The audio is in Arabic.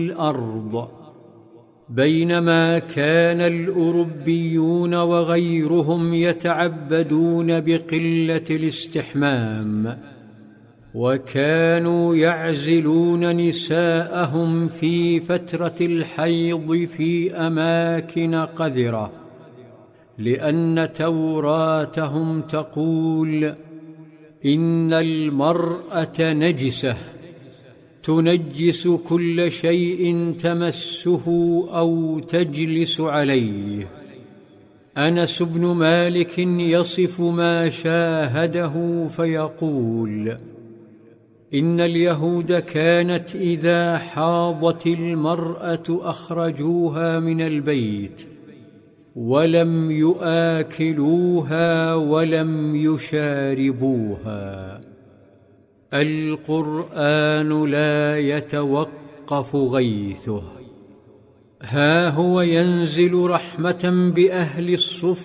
الأرض. بينما كان الأوروبيون وغيرهم يتعبدون بقلة الاستحمام، وكانوا يعزلون نساءهم في فترة الحيض في أماكن قذرة، لأن توراتهم تقول: إن المرأة نجسة تنجس كل شيء تمسه أو تجلس عليه. أنس بن مالك يصف ما شاهده فيقول: إن اليهود كانت إذا حاضت المرأة أخرجوها من البيت، ولم يؤكلوها ولم يشاربوها. القرآن لا يتوقف غيثه، ها هو ينزل رحمة بأهل الصف